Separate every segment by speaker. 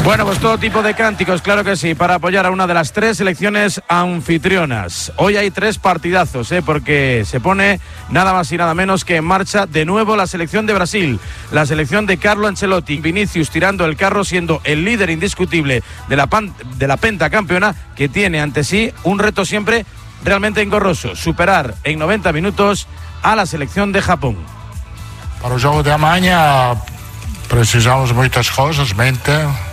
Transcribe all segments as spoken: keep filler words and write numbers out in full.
Speaker 1: Bueno, pues todo tipo de cánticos, claro que sí, para apoyar a una de las tres selecciones anfitrionas. Hoy hay tres partidazos, ¿eh? Porque se pone nada más y nada menos que en marcha de nuevo la selección de Brasil, la selección de Carlo Ancelotti. Vinicius tirando el carro, siendo el líder indiscutible de la, pan, de la pentacampeona, que tiene ante sí un reto siempre realmente engorroso: superar en noventa minutos a la selección de Japón.
Speaker 2: Para o jogo de amanhã precisamos muitas coisas, mente,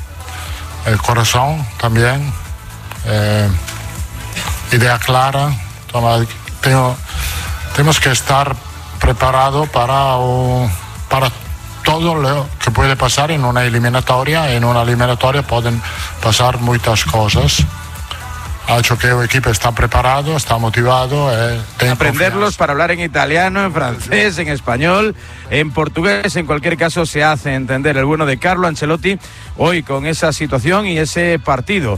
Speaker 2: el corazón también, eh, idea clara. Tengo, tenemos que estar preparados para, uh, para todo lo que puede pasar en una eliminatoria. En una eliminatoria pueden pasar muchas cosas. Ha hecho que el equipo está preparado, está motivado. Eh,
Speaker 1: Aprenderlos
Speaker 2: confianza.
Speaker 1: para hablar en italiano, en francés, en español, en portugués. En cualquier caso se hace entender el bueno de Carlo Ancelotti hoy con esa situación y ese partido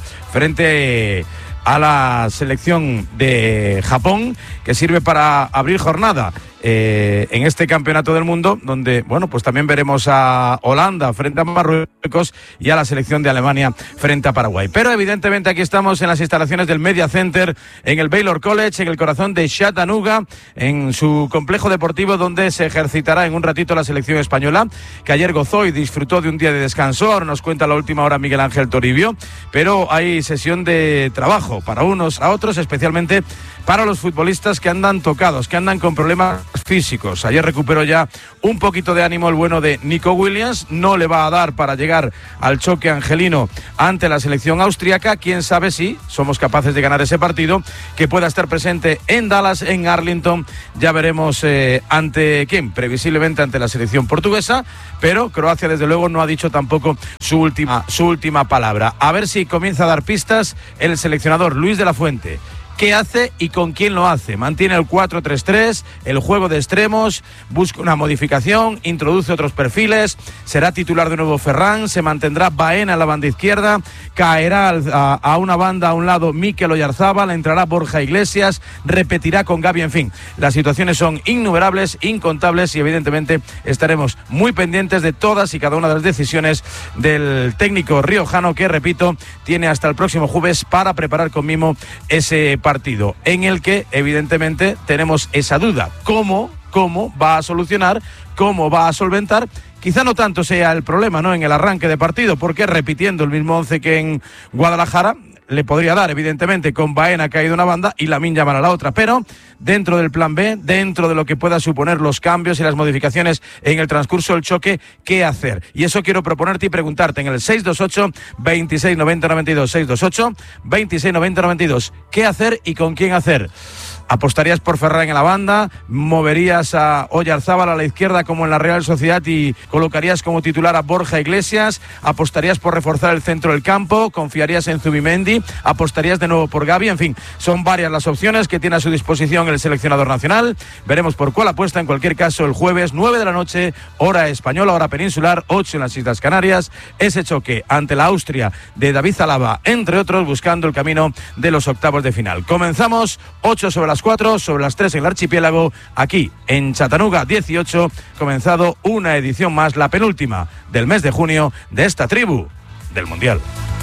Speaker 1: frente a la selección de Japón, que sirve para abrir jornada eh, en este campeonato del mundo, donde, bueno, pues también veremos a Holanda frente a Marruecos y a la selección de Alemania frente a Paraguay. Pero evidentemente aquí estamos en las instalaciones del Media Center, en el Baylor College, en el corazón de Chattanooga, en su complejo deportivo, donde se ejercitará en un ratito la selección española, que ayer gozó y disfrutó de un día de descanso. Ahora nos cuenta la última hora Miguel Ángel Toribio, pero hay sesión de trabajo para unos a otros, especialmente para los futbolistas que andan tocados, que andan con problemas físicos. Ayer recuperó ya un poquito de ánimo el bueno de Nico Williams. No le va a dar para llegar al choque angelino ante la selección austriaca. Quién sabe si somos capaces de ganar ese partido, que pueda estar presente en Dallas, en Arlington. Ya veremos eh, ante quién, previsiblemente ante la selección portuguesa, pero Croacia desde luego no ha dicho tampoco su última, su última palabra. A ver si comienza a dar pistas el seleccionador Luis de la Fuente. ¿Qué hace y con quién lo hace? Mantiene el cuatro tres tres, el juego de extremos, busca una modificación, introduce otros perfiles, será titular de nuevo Ferran, se mantendrá Baena en la banda izquierda, caerá a, a una banda a un lado Mikel Oyarzabal, entrará Borja Iglesias, repetirá con Gavi. En fin, las situaciones son innumerables, incontables, y evidentemente estaremos muy pendientes de todas y cada una de las decisiones del técnico riojano, que, repito, tiene hasta el próximo jueves para preparar con mimo ese partido, en el que evidentemente tenemos esa duda: cómo, cómo va a solucionar, cómo va a solventar. Quizá no tanto sea el problema, ¿no?, en el arranque de partido, porque repitiendo el mismo once que en Guadalajara le podría dar, evidentemente, con Baena caído una banda y Lamine Yamal a la otra, pero dentro del plan B, dentro de lo que pueda suponer los cambios y las modificaciones en el transcurso del choque, ¿qué hacer? Y eso quiero proponerte y preguntarte en el seis dos ocho, veintiséis noventa noventa y dos, seis dos ocho, veintiséis noventa noventa y dos. ¿Qué hacer y con quién hacer? ¿Apostarías por Ferran en la banda? ¿Moverías a Oyarzabal a la izquierda como en la Real Sociedad y colocarías como titular a Borja Iglesias? ¿Apostarías por reforzar el centro del campo? ¿Confiarías en Zubimendi? ¿Apostarías de nuevo por Gavi? En fin, son varias las opciones que tiene a su disposición el seleccionador nacional. Veremos por cuál apuesta. En cualquier caso, el jueves, nueve de la noche, hora española, hora peninsular, ocho en las Islas Canarias, ese choque ante la Austria de David Alaba, entre otros, buscando el camino de los octavos de final. Comenzamos, ocho sobre la las cuatro, sobre las tres en el archipiélago, aquí en Chattanooga dieciocho, comenzado una edición más, la penúltima del mes de junio de esta tribu del Mundial.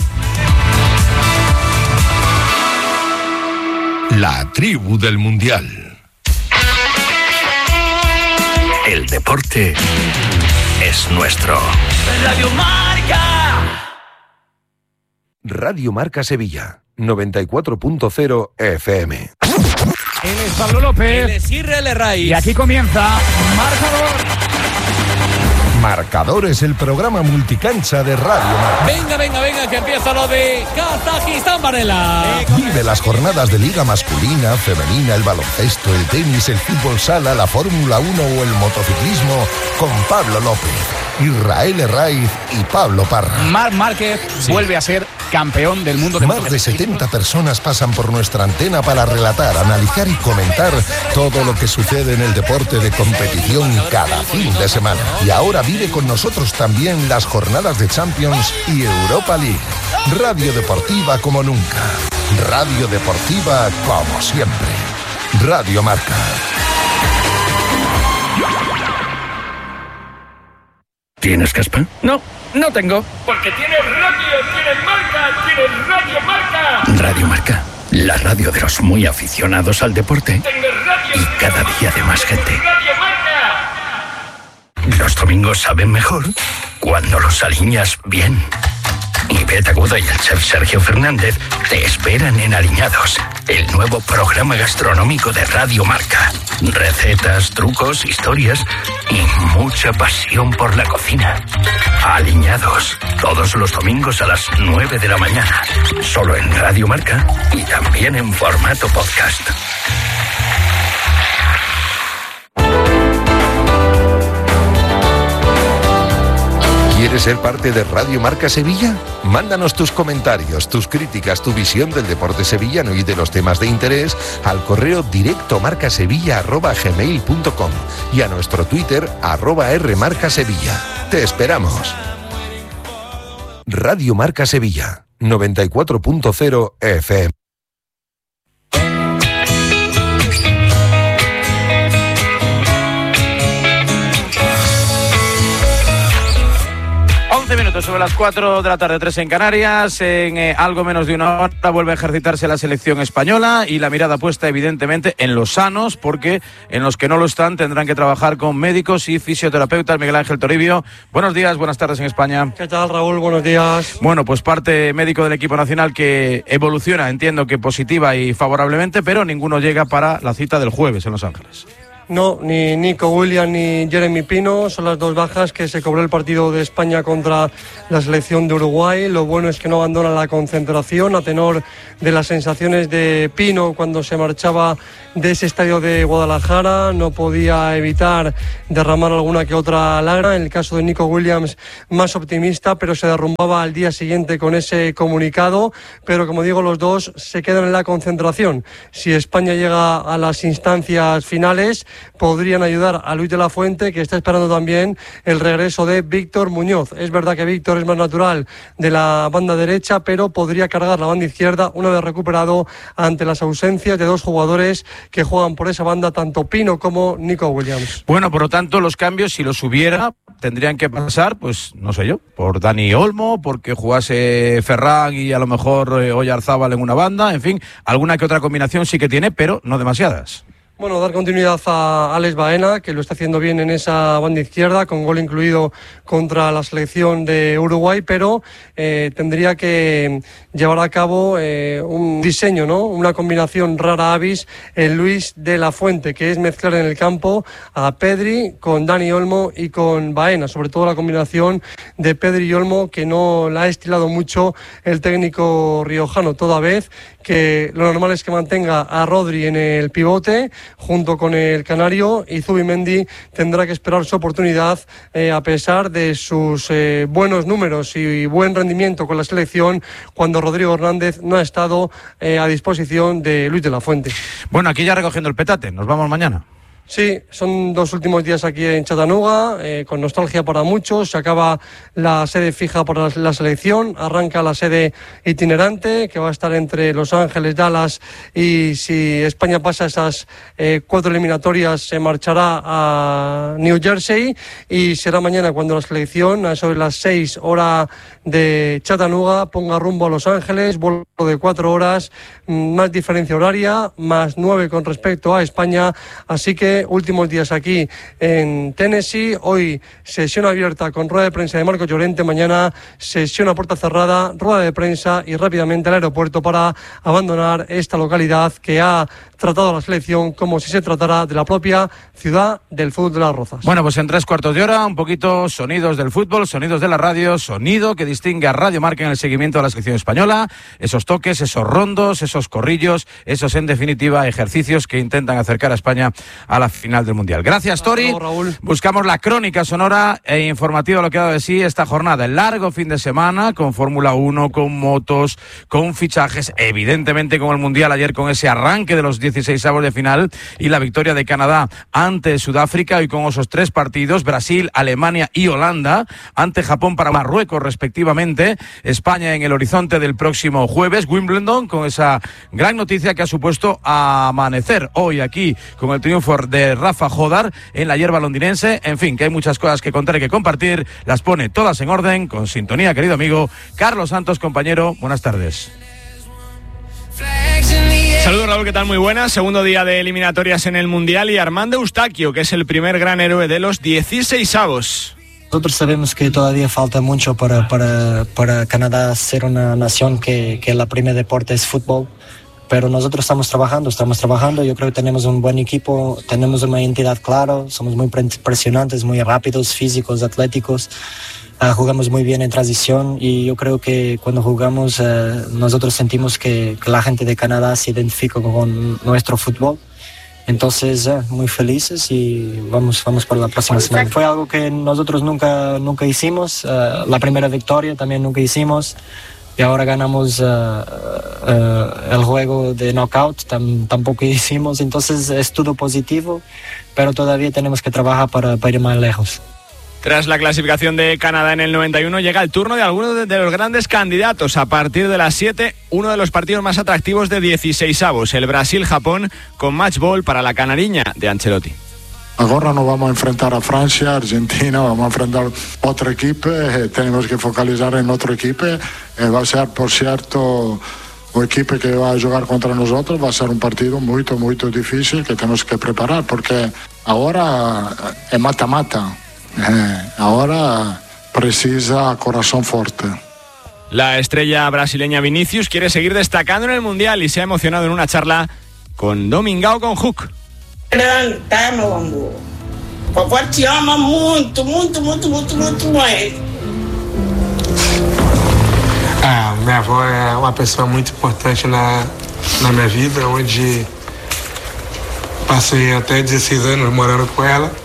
Speaker 3: La tribu del Mundial. El deporte es nuestro.
Speaker 4: Radio Marca.
Speaker 3: Radio Marca Sevilla, noventa y cuatro punto cero F M.
Speaker 5: Él es Pablo López.
Speaker 6: Él es Israel Raiz.
Speaker 5: Y aquí comienza Marcador.
Speaker 3: Marcador es el programa multicancha de Radio Marca.
Speaker 6: Venga, venga, venga, que empieza lo de Kazajistán, Varela.
Speaker 3: Vive las jornadas de Liga masculina, femenina, el baloncesto, el tenis, el fútbol sala, la Fórmula uno o el motociclismo con Pablo López, Israel Raiz y Pablo Parra.
Speaker 5: Marc Márquez sí. vuelve a ser campeón del mundo de
Speaker 3: Más de setenta personas pasan por nuestra antena para relatar, analizar y comentar todo lo que sucede en el deporte de competición cada fin de semana. Y ahora vive con nosotros también las jornadas de Champions y Europa League. Radio Deportiva como nunca. Radio Deportiva como siempre. Radio Marca.
Speaker 7: ¿Tienes caspa?
Speaker 6: No. No tengo.
Speaker 4: Porque tienes radio, tienes marca, tienes Radio Marca.
Speaker 7: Radio Marca, la radio de los muy aficionados al deporte.
Speaker 4: Tienes radio,
Speaker 7: y cada día de más gente.
Speaker 4: Radio Marca.
Speaker 7: Los domingos saben mejor cuando los aliñas bien. Ivette Agudo y el chef Sergio Fernández te esperan en Aliñados, el nuevo programa gastronómico de Radio Marca. Recetas, trucos, historias y mucha pasión por la cocina. Aliñados, todos los domingos a las nueve de la mañana, solo en Radio Marca y también en formato podcast.
Speaker 3: ¿Quieres ser parte de Radio Marca Sevilla? Mándanos tus comentarios, tus críticas, tu visión del deporte sevillano y de los temas de interés al correo directo marcasevilla arroba gmail punto com y a nuestro Twitter arroba rmarcasevilla. Te esperamos. Radio Marca Sevilla, noventa y cuatro punto cero F M.
Speaker 1: Minutos sobre las cuatro de la tarde, tres en Canarias. En eh, algo menos de una hora vuelve a ejercitarse la selección española y la mirada puesta evidentemente en los sanos, porque en los que no lo están tendrán que trabajar con médicos y fisioterapeutas. Miguel Ángel Toribio, buenos días, buenas tardes en España.
Speaker 8: ¿Qué tal, Raúl? Buenos días.
Speaker 1: Bueno, pues parte médico del equipo nacional que evoluciona, entiendo que positiva y favorablemente, pero ninguno llega para la cita del jueves en Los Ángeles.
Speaker 8: No, ni Nico Williams ni Jeremy Pino son las dos bajas que se cobró el partido de España contra la selección de Uruguay. Lo bueno es que no abandonan la concentración a tenor de las sensaciones de Pino cuando se marchaba de ese estadio de Guadalajara. No podía evitar derramar alguna que otra lágrima. En el caso de Nico Williams, más optimista, pero se derrumbaba al día siguiente con ese comunicado. Pero como digo, los dos se quedan en la concentración. Si España llega a las instancias finales, podrían ayudar a Luis de la Fuente, que está esperando también el regreso de Víctor Muñoz. Es verdad que Víctor es más natural de la banda derecha, pero podría cargar la banda izquierda una vez recuperado ante las ausencias de dos jugadores que juegan por esa banda, tanto Pino como Nico Williams.
Speaker 1: Bueno, por lo tanto, los cambios, si los hubiera, tendrían que pasar, pues no sé yo, por Dani Olmo, porque jugase Ferran y a lo mejor eh, Oyarzábal en una banda, en fin, alguna que otra combinación sí que tiene, pero no demasiadas.
Speaker 8: Bueno, dar continuidad a Alex Baena, que lo está haciendo bien en esa banda izquierda, con gol incluido contra la selección de Uruguay, pero eh, tendría que llevar a cabo eh, un diseño, ¿no? Una combinación rara avis en Luis de la Fuente, que es mezclar en el campo a Pedri con Dani Olmo y con Baena, sobre todo la combinación de Pedri y Olmo, que no la ha estilado mucho el técnico riojano, toda vez que lo normal es que mantenga a Rodri en el pivote junto con el canario, y Zubimendi tendrá que esperar su oportunidad eh, a pesar de sus eh, buenos números y buen rendimiento con la selección, cuando Rodrigo Hernández no ha estado eh, a disposición de Luis de la Fuente.
Speaker 1: Bueno, aquí ya recogiendo el petate, nos vamos mañana.
Speaker 8: Sí, son dos últimos días aquí en Chattanooga, eh, con nostalgia para muchos. Se acaba la sede fija para la selección, arranca la sede itinerante, que va a estar entre Los Ángeles, Dallas, y si España pasa esas eh, cuatro eliminatorias se marchará a New Jersey, y será mañana cuando la selección, a sobre las seis hora de Chattanooga, ponga rumbo a Los Ángeles, vuelo de cuatro horas, más diferencia horaria, más nueve con respecto a España, así que últimos días aquí en Tennessee. Hoy sesión abierta con rueda de prensa de Marcos Llorente, mañana sesión a puerta cerrada, rueda de prensa y rápidamente al aeropuerto para abandonar esta localidad que ha tratado a la selección como si se tratara de la propia ciudad del fútbol de Las Rozas.
Speaker 1: Bueno, pues en tres cuartos de hora, un poquito sonidos del fútbol, sonidos de la radio, sonido que distingue a Radio Marca en el seguimiento de la selección española, esos toques, esos rondos, esos corrillos, esos en definitiva ejercicios que intentan acercar a España a la final del Mundial. Gracias, Tori.
Speaker 8: Raúl.
Speaker 1: Buscamos la crónica sonora e informativa de lo que ha dado de sí esta jornada. El largo fin de semana con Fórmula uno, con motos, con fichajes, evidentemente con el Mundial ayer, con ese arranque de los dieciseisavos de final y la victoria de Canadá ante Sudáfrica, y con esos tres partidos, Brasil, Alemania y Holanda, ante Japón para Marruecos respectivamente. efectivamente España en el horizonte del próximo jueves, Wimbledon, con esa gran noticia que ha supuesto amanecer hoy aquí con el triunfo de Rafa Jodar en la hierba londinense. En fin, que hay muchas cosas que contar y que compartir, las pone todas en orden, con sintonía, querido amigo Carlos Santos. Compañero, buenas tardes.
Speaker 9: Saludos, Raúl, ¿qué tal? Muy buenas. Segundo día de eliminatorias en el Mundial y Armando Eustaquio, que es el primer gran héroe de los dieciseisavos.
Speaker 10: Nosotros sabemos que todavía falta mucho para, para, para Canadá ser una nación que, que la primer deporte es fútbol, pero nosotros estamos trabajando, estamos trabajando. Yo creo que tenemos un buen equipo, tenemos una identidad clara, somos muy impresionantes, muy rápidos, físicos, atléticos. Uh, jugamos muy bien en transición y yo creo que cuando jugamos uh, nosotros sentimos que, que la gente de Canadá se identifica con nuestro fútbol. Entonces, uh, muy felices y vamos, vamos por la próxima semana. Fue algo que nosotros nunca, nunca hicimos. Uh, la primera victoria también nunca hicimos. Y ahora ganamos uh, uh, el juego de knockout, tam, tampoco hicimos. Entonces es todo positivo, pero todavía tenemos que trabajar para, para ir más lejos.
Speaker 9: Tras la clasificación de Canadá en el noventa y uno, llega el turno de algunos de los grandes candidatos. A partir de las siete, uno de los partidos más atractivos de dieciseisavos, el Brasil-Japón, con match ball para la canariña de Ancelotti.
Speaker 2: Ahora nos vamos a enfrentar a Francia, Argentina, vamos a enfrentar otro equipo, eh, tenemos que focalizar en otro equipo. Eh, va a ser, por cierto, un equipo que va a jugar contra nosotros, va a ser un partido muy, muy difícil que tenemos que preparar, porque ahora es mata-mata. Eh, ahora precisa corazón fuerte.
Speaker 9: La estrella brasileña Vinicius quiere seguir destacando en el Mundial y se ha emocionado en una charla con Domingao con Hook.
Speaker 11: Tá, meu amor. Papai te ama muito, muito, muito, muito, muito mais.
Speaker 12: Ah, minha avó é uma pessoa muito importante na, na minha vida, onde passei até dezesseis anos morando com ela.